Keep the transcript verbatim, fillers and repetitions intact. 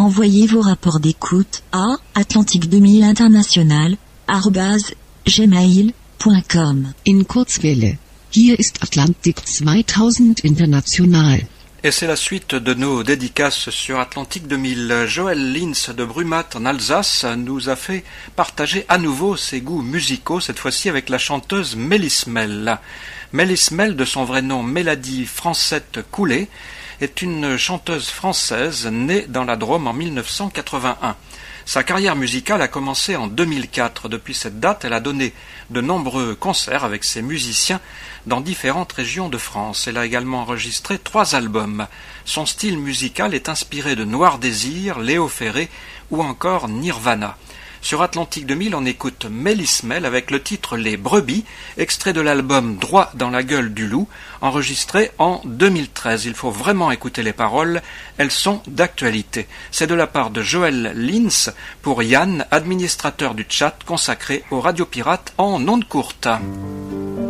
Envoyez vos rapports d'écoute à atlantique deux mille international arobase gmail point com. In Kurzwelle. Hier ist Atlantik zweitausend International. Et c'est la suite de nos dédicaces sur Atlantique deux mille. Joël Linz de Brumat en Alsace nous a fait partager à nouveau ses goûts musicaux, cette fois-ci avec la chanteuse Mélis Mel. Mélis Mel, de son vrai nom Mélodie Francette Coulet, est une chanteuse française née dans la Drôme en mille neuf cent quatre-vingt-un. Sa carrière musicale a commencé en deux mille quatre. Depuis cette date, elle a donné de nombreux concerts avec ses musiciens dans différentes régions de France. Elle a également enregistré trois albums. Son style musical est inspiré de Noir Désir, Léo Ferré ou encore Nirvana. Sur Atlantique deux mille, on écoute Mélis Mel avec le titre Les Brebis, extrait de l'album Droit dans la gueule du loup, enregistré en deux mille treize. Il faut vraiment écouter les paroles, elles sont d'actualité. C'est de la part de Joël Linz pour Yann, administrateur du chat consacré aux radios pirates en ondes courtes.